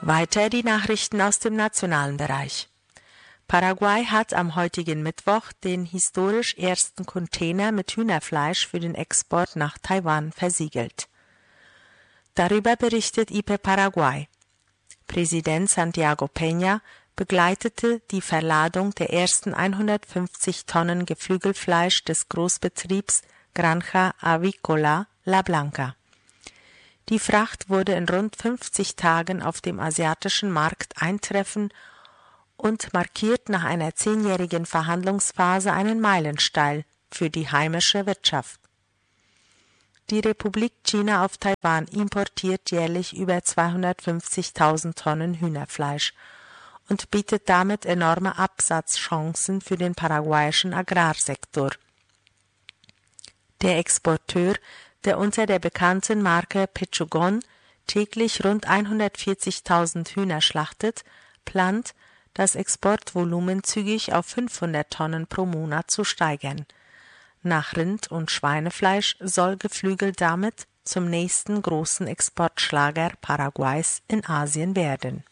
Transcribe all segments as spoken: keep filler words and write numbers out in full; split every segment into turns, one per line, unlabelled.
Weiter die Nachrichten aus dem nationalen Bereich. Paraguay hat am heutigen Mittwoch den historisch ersten Container mit Hühnerfleisch für den Export nach Taiwan versiegelt. Darüber berichtet I P Paraguay. Präsident Santiago Peña begleitete die Verladung der ersten hundertfünfzig Tonnen Geflügelfleisch des Großbetriebs Granja Avícola La Blanca. Die Fracht wurde in rund fünfzig Tagen auf dem asiatischen Markt eintreffen und markiert nach einer zehnjährigen Verhandlungsphase einen Meilenstein für die heimische Wirtschaft. Die Republik China auf Taiwan importiert jährlich über zweihundertfünfzigtausend Tonnen Hühnerfleisch und bietet damit enorme Absatzchancen für den paraguayischen Agrarsektor. Der Exporteur, der unter der bekannten Marke Pechugon täglich rund hundertvierzigtausend Hühner schlachtet, plant, das Exportvolumen zügig auf fünfhundert Tonnen pro Monat zu steigern. Nach Rind- und Schweinefleisch soll Geflügel damit zum nächsten großen Exportschlager Paraguays in Asien werden.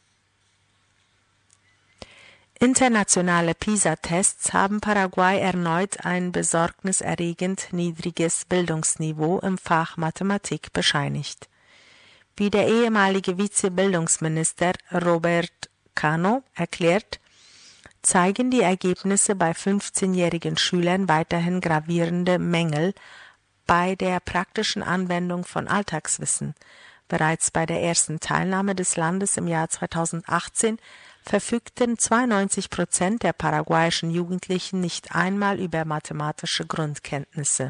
Internationale PISA-Tests haben Paraguay erneut ein besorgniserregend niedriges Bildungsniveau im Fach Mathematik bescheinigt. Wie der ehemalige Vizebildungsminister Robert Cano erklärt, zeigen die Ergebnisse bei fünfzehnjährigen Schülern weiterhin gravierende Mängel bei der praktischen Anwendung von Alltagswissen. Bereits bei der ersten Teilnahme des Landes im Jahr zweitausendachtzehn verfügten zweiundneunzig Prozent der paraguayischen Jugendlichen nicht einmal über mathematische Grundkenntnisse.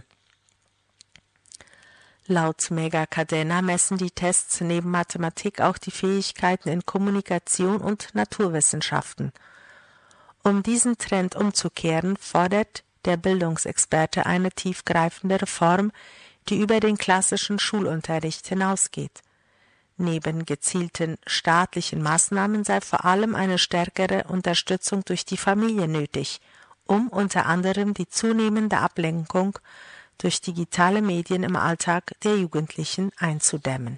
Laut Megacadena messen die Tests neben Mathematik auch die Fähigkeiten in Kommunikation und Naturwissenschaften. Um diesen Trend umzukehren, fordert der Bildungsexperte eine tiefgreifende Reform, die über den klassischen Schulunterricht hinausgeht. Neben gezielten staatlichen Maßnahmen sei vor allem eine stärkere Unterstützung durch die Familie nötig, um unter anderem die zunehmende Ablenkung durch digitale Medien im Alltag der Jugendlichen einzudämmen.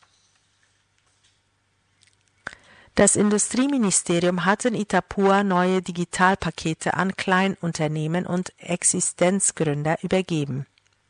Das Industrieministerium hat in Itapúa neue Digitalpakete an Kleinunternehmen und Existenzgründer übergeben.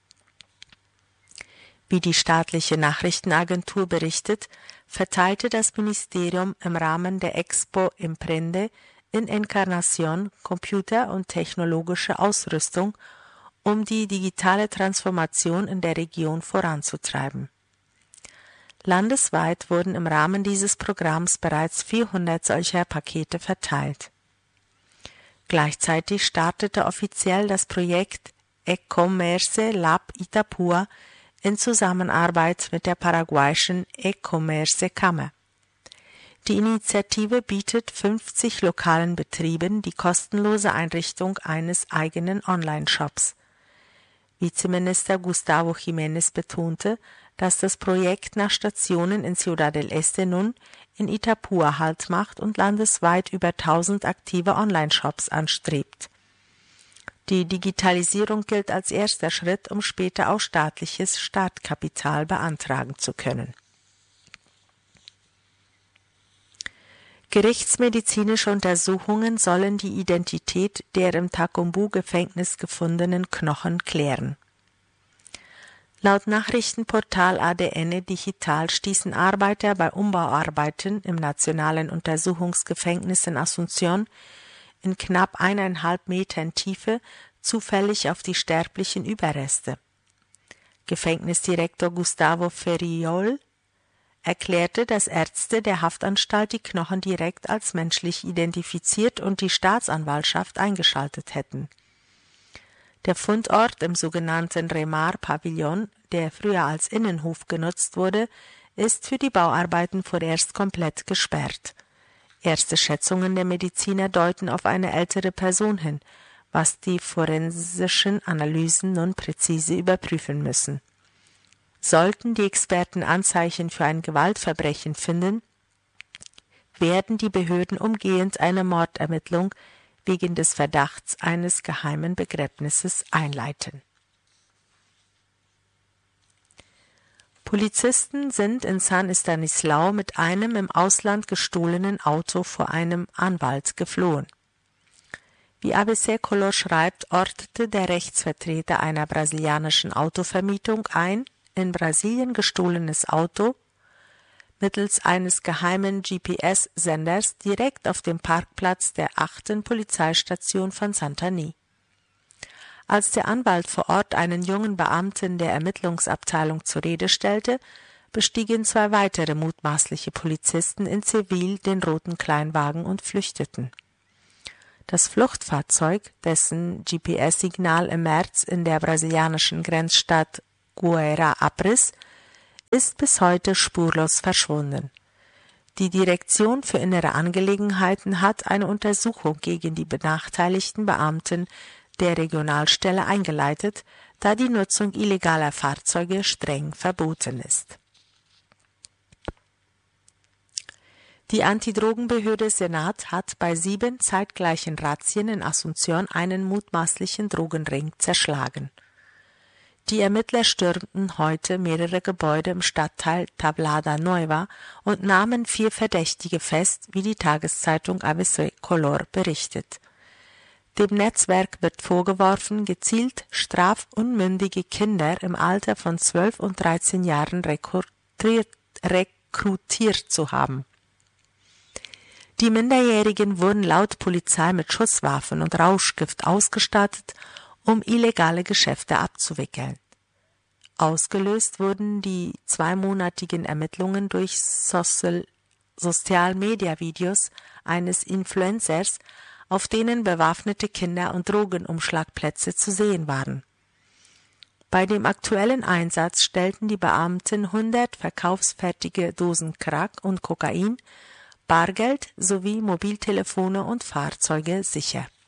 Wie die staatliche Nachrichtenagentur berichtet, verteilte das Ministerium im Rahmen der Expo Emprende in Encarnación Computer und technologische Ausrüstung, um die digitale Transformation in der Region voranzutreiben. Landesweit wurden im Rahmen dieses Programms bereits vierhundert solcher Pakete verteilt. Gleichzeitig startete offiziell das Projekt E-Commerce Lab Itapúa in Zusammenarbeit mit der paraguayischen E-Commerce-Kammer. Die Initiative bietet fünfzig lokalen Betrieben die kostenlose Einrichtung eines eigenen Online-Shops. Vizeminister Gustavo Jiménez betonte, dass das Projekt nach Stationen in Ciudad del Este nun in Itapúa Halt macht und landesweit über tausend aktive Online-Shops anstrebt. Die Digitalisierung gilt als erster Schritt, um später auch staatliches Startkapital beantragen zu können. Gerichtsmedizinische Untersuchungen sollen die Identität der im Tacumbú-Gefängnis gefundenen Knochen klären. Laut Nachrichtenportal A D N Digital stießen Arbeiter bei Umbauarbeiten im Nationalen Untersuchungsgefängnis in Asunción in knapp eineinhalb Metern Tiefe zufällig auf die sterblichen Überreste. Gefängnisdirektor Gustavo Ferriol erklärte, dass Ärzte der Haftanstalt die Knochen direkt als menschlich identifiziert und die Staatsanwaltschaft eingeschaltet hätten. Der Fundort im sogenannten Remar-Pavillon, der früher als Innenhof genutzt wurde, ist für die Bauarbeiten vorerst komplett gesperrt. Erste Schätzungen der Mediziner deuten auf eine ältere Person hin, was die forensischen Analysen nun präzise überprüfen müssen. Sollten die Experten Anzeichen für ein Gewaltverbrechen finden, werden die Behörden umgehend eine Mordermittlung wegen des Verdachts eines geheimen Begräbnisses einleiten. Polizisten sind in San Estanislao mit einem im Ausland gestohlenen Auto vor einem Anwalt geflohen. Wie A B C Color schreibt, ortete der Rechtsvertreter einer brasilianischen Autovermietung ein in Brasilien gestohlenes Auto mittels eines geheimen G P S-Senders direkt auf dem Parkplatz der achten Polizeistation von Santani. Als der Anwalt vor Ort einen jungen Beamten der Ermittlungsabteilung zur Rede stellte, bestiegen zwei weitere mutmaßliche Polizisten in Zivil den roten Kleinwagen und flüchteten. Das Fluchtfahrzeug, dessen G P S-Signal im März in der brasilianischen Grenzstadt Guaíra abriss, ist bis heute spurlos verschwunden. Die Direktion für Innere Angelegenheiten hat eine Untersuchung gegen die benachteiligten Beamten der Regionalstelle eingeleitet, da die Nutzung illegaler Fahrzeuge streng verboten ist. Die Antidrogenbehörde Senat hat bei sieben zeitgleichen Razzien in Asunción einen mutmaßlichen Drogenring zerschlagen. Die Ermittler stürmten heute mehrere Gebäude im Stadtteil Tablada Nueva und nahmen vier Verdächtige fest, wie die Tageszeitung A B C Color berichtet. Dem Netzwerk wird vorgeworfen, gezielt strafunmündige Kinder im Alter von zwölf und dreizehn Jahren rekrutiert, rekrutiert zu haben. Die Minderjährigen wurden laut Polizei mit Schusswaffen und Rauschgift ausgestattet, um illegale Geschäfte abzuwickeln. Ausgelöst wurden die zweimonatigen Ermittlungen durch Social-Media-Videos eines Influencers, auf denen bewaffnete Kinder- und Drogenumschlagplätze zu sehen waren. Bei dem aktuellen Einsatz stellten die Beamten hundert verkaufsfertige Dosen Crack und Kokain, Bargeld sowie Mobiltelefone und Fahrzeuge sicher.